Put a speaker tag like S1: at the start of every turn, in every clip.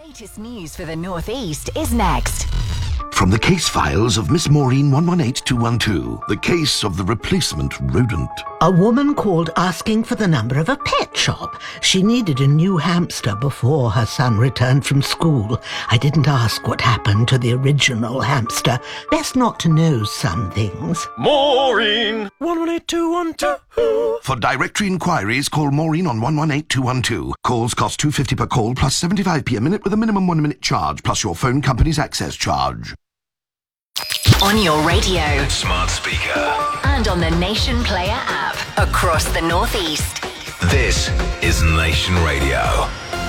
S1: latest news for the North East is next.
S2: From the case files of Miss Maureen 118212, the case of the replacement rodent.
S3: A woman called asking for the number of a pet shop. She needed a new hamster before her son returned from school. I didn't ask what happened to the original hamster. Best not to know some things.
S4: Maureen 118212.
S2: For directory inquiries, call Maureen on 118212. Calls cost $2.50 per call plus 75p a minute with a minimum 1 minute charge plus your phone company's access charge.
S1: On your radio,
S5: smart speaker,
S1: and on the Nation Player app across the North East.
S5: this is Nation Radio.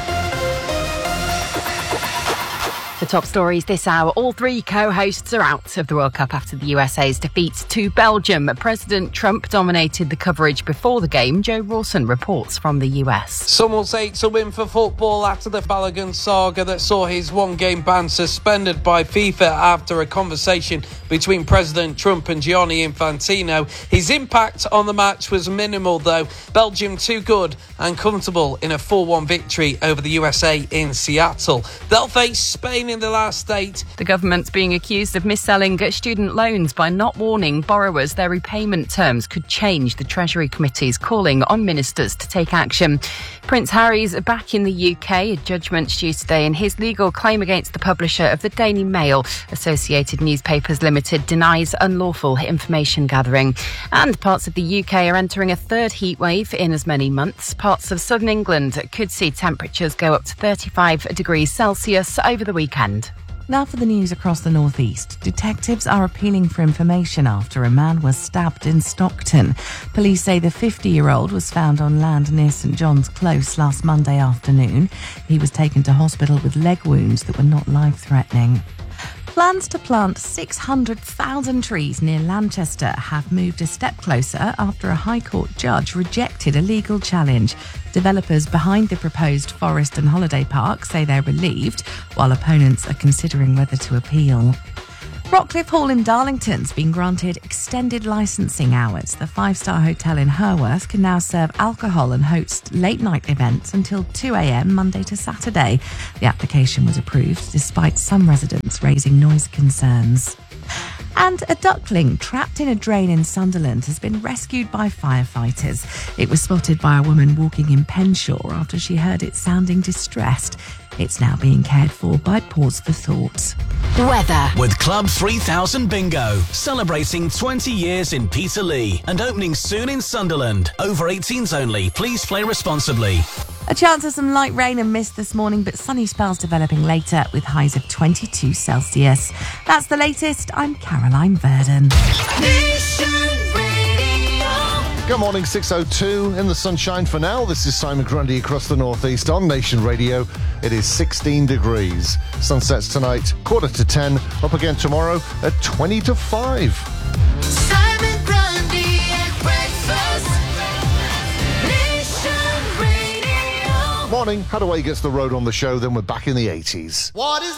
S6: The top stories this hour. All three co-hosts are out of the World Cup after the USA's defeat to Belgium. President Trump dominated the coverage before the game. Joe Rawson reports from the US.
S7: Some will say it's a win for football after the Balogun saga that saw his one-game ban suspended by FIFA after a conversation between President Trump and Gianni Infantino. His impact on the match was minimal, though. Belgium too good and comfortable in a 4-1 victory over the USA in Seattle. They'll face Spain in the last 8.
S6: The government's being accused of mis-selling student loans by not warning borrowers their repayment terms could change. The Treasury Committee's calling on ministers to take action. Prince Harry's back in the UK. A judgment's due today in his legal claim against the publisher of the Daily Mail. Associated Newspapers Limited denies unlawful information gathering. And parts of the UK are entering a third heat wave in as many months. Parts of southern England could see temperatures go up to 35 degrees Celsius over the weekend.
S8: Now for the news across the North East. Detectives are appealing for information after a man was stabbed in Stockton. Police say the 50-year-old was found on land near St John's Close last Monday afternoon. He was taken to hospital with leg wounds that were not life-threatening. Plans to plant 600,000 trees near Lanchester have moved a step closer after a High Court judge rejected a legal challenge. Developers behind the proposed forest and holiday park say they're relieved, while opponents are considering whether to appeal. Rockcliffe Hall in Darlington's been granted extended licensing hours. The 5-star hotel in Herworth can now serve alcohol and host late-night events until 2 a.m. Monday to Saturday. The application was approved despite some residents raising noise concerns. And a duckling trapped in a drain in Sunderland has been rescued by firefighters. It was spotted by a woman walking in Penshaw after she heard it sounding distressed. It's now being cared for by Pause for Thought.
S1: Weather.
S9: With Club 3000 Bingo, celebrating 20 years in Peterlee and opening soon in Sunderland. Over 18s only. Please play responsibly.
S8: A chance of some light rain and mist this morning, but sunny spells developing later with highs of 22 Celsius. That's the latest. I'm Caroline Verdon.
S10: Good morning, 6:02 in the sunshine for now. This is Simon Grundy across the North East on Nation Radio. It is 16 degrees. Sun sets tonight, 9:45, up again tomorrow at 4:50.
S11: Simon Grundy at breakfast. Nation Radio.
S10: Morning, Hadaway gets the road on the show, then we're back in the 80s.
S11: What is